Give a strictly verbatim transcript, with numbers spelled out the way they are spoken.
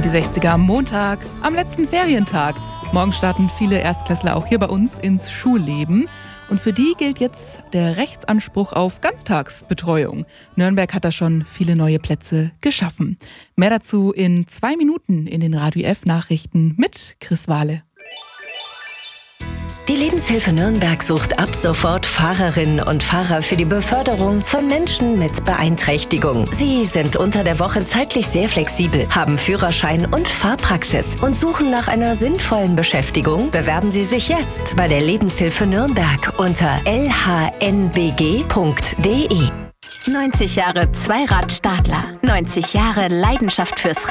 die sechziger am Montag, am letzten Ferientag. Morgen starten viele Erstklässler auch hier bei uns ins Schulleben. Und für die gilt jetzt der Rechtsanspruch auf Ganztagsbetreuung. Nürnberg hat da schon viele neue Plätze geschaffen. Mehr dazu in zwei Minuten in den Radio F Nachrichten mit Chris Wahle. Die Lebenshilfe Nürnberg sucht ab sofort Fahrerinnen und Fahrer für die Beförderung von Menschen mit Beeinträchtigung. Sie sind unter der Woche zeitlich sehr flexibel, haben Führerschein und Fahrpraxis und suchen nach einer sinnvollen Beschäftigung. Bewerben Sie sich jetzt bei der Lebenshilfe Nürnberg unter l h n b g punkt d e. neunzig Jahre Zweirad-Stadler. neunzig Jahre Leidenschaft fürs